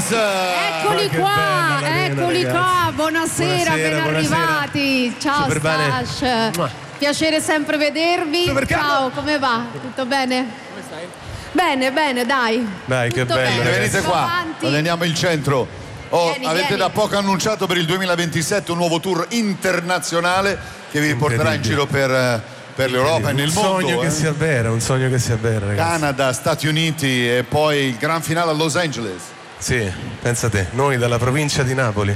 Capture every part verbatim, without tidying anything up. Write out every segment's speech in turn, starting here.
Eccoli qua, eccoli qua, buonasera, buonasera ben buonasera. arrivati. Ciao Super bene. Stash. Piacere sempre vedervi. Super Ciao, come va? Tutto bene? Come stai? Bene, bene, dai. Dai, che Tutto bello, bene. ragazzi. Venite qua, Avanti. alleniamo il centro. Oh, Vieni, avete vieni. da poco annunciato per il duemilaventisette un nuovo tour internazionale che vi porterà in giro per, eh, per l'Europa e nel un mondo. sogno eh. che si avvera, un sogno che si avvera, ragazzi. Canada, Stati Uniti e poi il gran finale a Los Angeles. Sì, pensa te, noi dalla provincia di Napoli.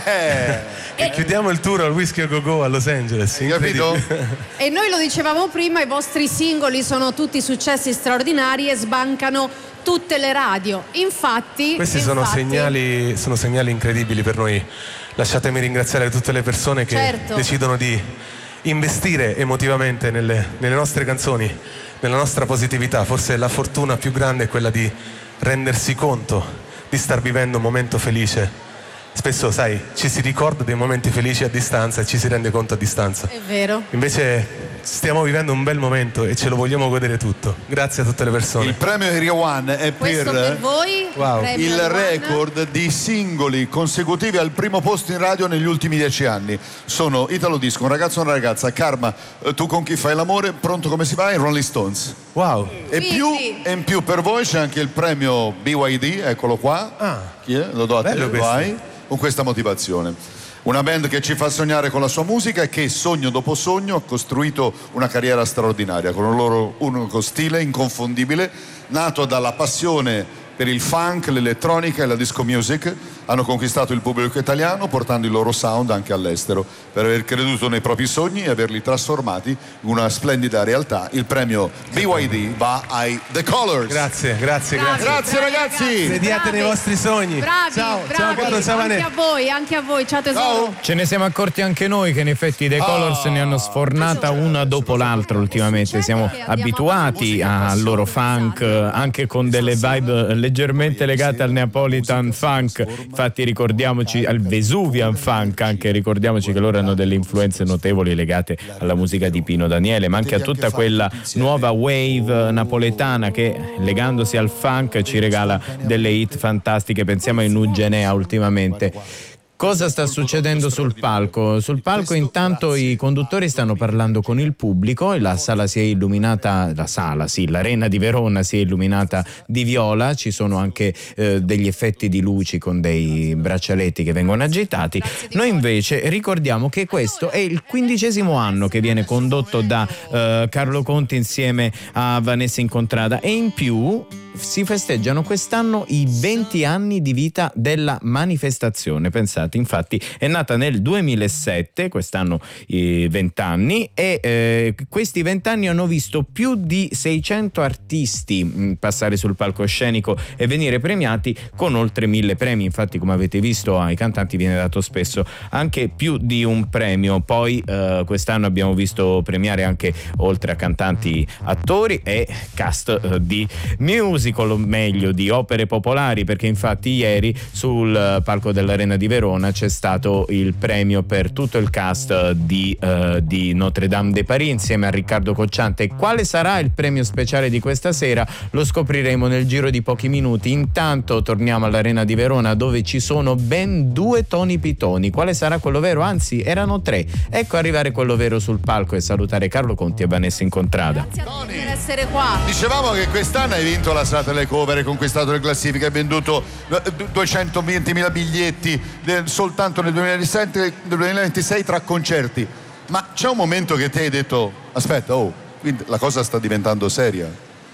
E chiudiamo il tour al Whisky a Go Go a Los Angeles. Hai capito? E noi lo dicevamo prima, i vostri singoli sono tutti successi straordinari e sbancano tutte le radio. Infatti, Questi sono infatti, segnali, sono segnali incredibili per noi. Lasciatemi ringraziare tutte le persone che Certo. decidono di investire emotivamente nelle, nelle nostre canzoni, nella nostra positività. Forse la fortuna più grande è quella di rendersi conto di star vivendo un momento felice. Spesso, sai, ci si ricorda dei momenti felici a distanza e ci si rende conto a distanza. È vero. Invece stiamo vivendo un bel momento e ce lo vogliamo godere tutto. Grazie a tutte le persone. Il premio Area One è Questo per, per voi, Wow. premio il One. record di singoli consecutivi al primo posto in radio negli ultimi dieci anni. Sono Italo Disco, Un ragazzo e una ragazza, Karma, eh, Tu con chi fai l'amore, Pronto come si va, e Rolling Stones. Wow. E, Quindi- più, e in più per voi c'è anche il premio B Y D, eccolo qua. Ah. Chi è? Lo do a te, Bello questo. vai. Con questa motivazione. Una band che ci fa sognare con la sua musica e che sogno dopo sogno ha costruito una carriera straordinaria con un loro unico stile inconfondibile, nato dalla passione per il funk, l'elettronica e la disco music. Hanno conquistato il pubblico italiano portando il loro sound anche all'estero. Per aver creduto nei propri sogni e averli trasformati in una splendida realtà, il premio B Y D va ai The Colors. Grazie, grazie, Bravi, grazie. Grazie, bravi, ragazzi. Crediate Bravi. nei vostri sogni. Bravi, Ciao, bravi. ciao Carlo Savanè. Anche a voi, anche a voi. Ciao tesoro. Ciao. Ce ne siamo accorti anche noi che in effetti i The Colors ne hanno sfornata una dopo l'altra ultimamente. Siamo abituati al loro funk, anche con delle vibe leggermente legate al Neapolitan funk. Infatti ricordiamoci al Vesuvian funk, anche ricordiamoci che loro hanno delle influenze notevoli legate alla musica di Pino Daniele, ma anche a tutta quella nuova wave napoletana che, legandosi al funk, ci regala delle hit fantastiche. Pensiamo ai Nugenea ultimamente. Cosa sta succedendo sul palco? Sul palco intanto i conduttori stanno parlando con il pubblico e la sala si è illuminata, la sala sì, l'arena di Verona si è illuminata di viola, ci sono anche eh, degli effetti di luci con dei braccialetti che vengono agitati. Noi invece ricordiamo che questo è il quindicesimo anno che viene condotto da eh, Carlo Conti insieme a Vanessa Incontrada e in più si festeggiano quest'anno i venti anni di vita della manifestazione. Pensate, infatti è nata nel duemilasette, quest'anno i venti anni, e eh, questi venti anni hanno visto più di seicento artisti mh, passare sul palcoscenico e venire premiati con oltre mille premi. Infatti, come avete visto, ai cantanti viene dato spesso anche più di un premio. Poi eh, quest'anno abbiamo visto premiare anche, oltre a cantanti, attori e cast eh, di music, o meglio di opere popolari, perché infatti ieri sul palco dell'Arena di Verona c'è stato il premio per tutto il cast di, uh, di Notre Dame de Paris insieme a Riccardo Cocciante. Quale sarà il premio speciale di questa sera? Lo scopriremo nel giro di pochi minuti. Intanto torniamo all'Arena di Verona, dove ci sono ben due Tony Pitoni. Quale sarà quello vero? Anzi, erano tre. Ecco arrivare quello vero sul palco e salutare Carlo Conti e Vanessa Incontrada. Grazie a tutti per essere qua. Dicevamo che quest'anno hai vinto la serata delle cover, hai conquistato le classifiche, hai venduto duecentoventimila biglietti soltanto nel duemilasette, duemilaventisei tra concerti. Ma c'è un momento che ti hai detto: aspetta, oh, quindi la cosa sta diventando seria?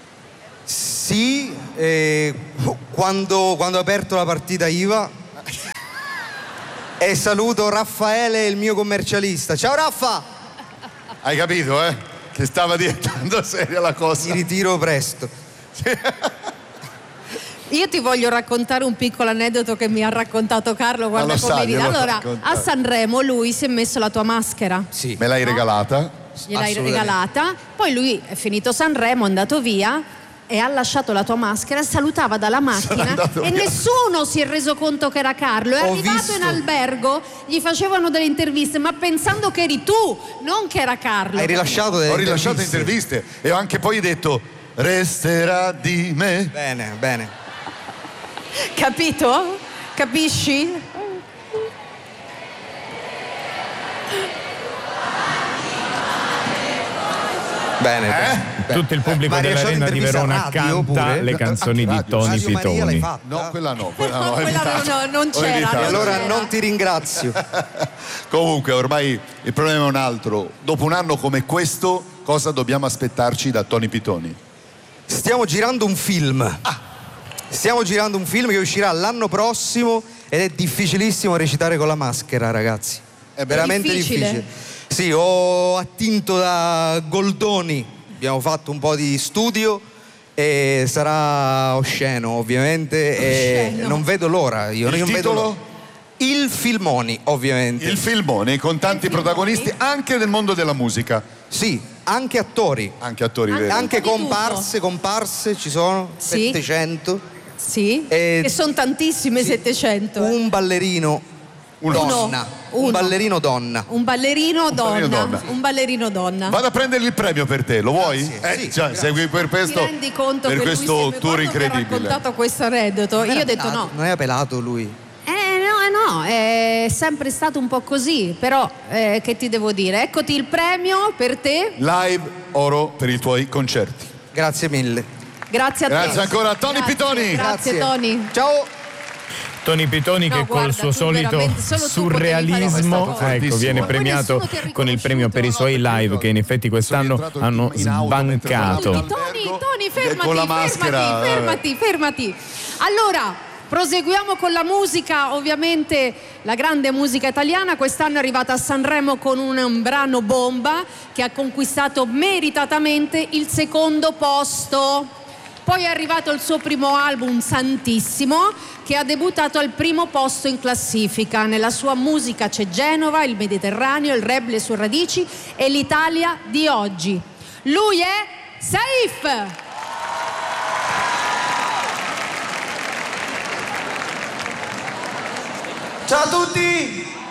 Sì, eh, quando, quando ho aperto la partita I V A e saluto Raffaele, il mio commercialista. Ciao Raffa! Hai capito, eh? Che stava diventando seria la cosa. Mi ritiro presto. Io ti voglio raccontare un piccolo aneddoto che mi ha raccontato Carlo. Guarda lo come sa, ride. glielo Allora, racconta. a Sanremo lui si è messo la tua maschera. Sì. Me l'hai regalata? Gliel'hai Assolutamente. regalata. Poi lui è finito Sanremo, è andato via e ha lasciato la tua maschera, salutava dalla macchina andato e via. nessuno si è reso conto che era Carlo. È Ho arrivato visto. in albergo, gli facevano delle interviste, ma pensando che eri tu, non che era Carlo. Hai rilasciato delle Ho rilasciato interviste. interviste e ho anche poi detto: resterà di me. Bene, bene. Capito? Capisci? Bene, Eh? Tutto il pubblico Maria, c'ho dell'Arena di l'intervista Verona radio canta pure? le canzoni di Radio. Tony Radio Maria l'hai Pitoni. fatta? No, quella no, quella no. No, ho quella evitato. no, non Ho c'era. evitato. E allora Era. non ti ringrazio. Comunque ormai il problema è un altro. Dopo un anno come questo, cosa dobbiamo aspettarci da Tony Pitoni? Stiamo girando un film. Stiamo girando un film che uscirà l'anno prossimo ed è difficilissimo recitare con la maschera, ragazzi. È veramente difficile? difficile. Sì, ho attinto da Goldoni, abbiamo fatto un po' di studio e sarà osceno, ovviamente. E Osceno. non vedo l'ora. Io Il non vedo titolo? l'ora. Il filmoni, ovviamente. Il filmone con tanti Il filmone. protagonisti anche del mondo della musica, Sì, anche attori. anche attori Anche- veri. Anche Un po' di comparse, comparse ci sono Sì. settecento. Sì, Eh, che sono tantissime, settecento. eh. Un ballerino Uno. donna. Uno. Un ballerino donna. Un ballerino donna. ballerino donna. Un ballerino donna. Vado a prendere il premio per te, lo vuoi? Grazie. Eh, Sì, già, grazie. segui per Ti questo, rendi conto per che questo lui, se tour quando mi ha incredibile. raccontato questo aneddoto, io ho detto no. Non era pelato lui. Eh no, no, è sempre stato un po' così, però eh, che ti devo dire? Eccoti il premio per te. Live oro per i tuoi concerti. Grazie mille. Grazie a te. Grazie ancora a Tony Grazie, Pitoni. Grazie Tony. Ciao. Tony Pitoni No, che guarda, col suo tu solito veramente, solo tu potevi fare surrealismo questo. ecco, viene Ma poi premiato nessuno ti ha con il premio per i suoi riconosciuto. live che in effetti quest'anno Sono entrato hanno in auto mentre sbancato. parlavo. Tony, Albergo, Tony, e fermati, con la maschera, fermati, vabbè. fermati, fermati. Allora, proseguiamo con la musica, ovviamente la grande musica italiana. Quest'anno è arrivata a Sanremo con un, un brano bomba che ha conquistato meritatamente il secondo posto. Poi è arrivato il suo primo album, Santissimo, che ha debuttato al primo posto in classifica. Nella sua musica c'è Genova, il Mediterraneo, il rap, le sue radici e l'Italia di oggi. Lui è Saif! Ciao a tutti.